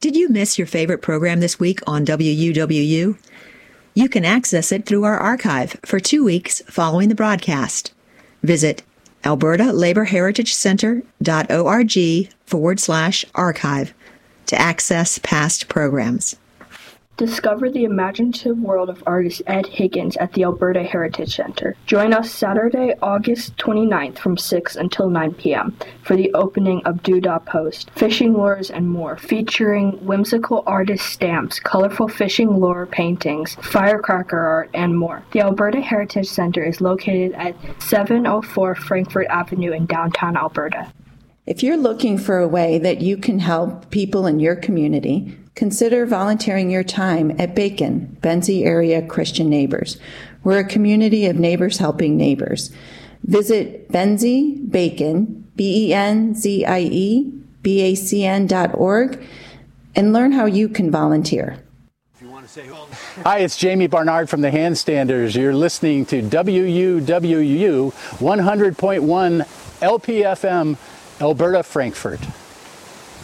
Did you miss your favorite program this week on WUWU? You can access it through our archive for 2 weeks following the broadcast. Visit albertalaborheritageCenter.org/archive to access past programs. Discover the imaginative world of artist Ed Higgins at the Alberta Heritage Center. Join us Saturday, August 29th from 6 until 9 p.m. for the opening of Doodah Post, fishing lures and more, featuring whimsical artist stamps, colorful fishing lure paintings, firecracker art, and more. The Alberta Heritage Center is located at 704 Frankfort Avenue in downtown Alberta. If you're looking for a way that you can help people in your community, consider volunteering your time at Bacon, Benzie Area Christian Neighbors. We're a community of neighbors helping neighbors. Visit Benzie Bacon, BenziEBACN.org, and learn how you can volunteer. Hi, it's Jamie Barnard from the Handstanders. You're listening to WUWU 100.1 LPFM, Alberta, Frankfort.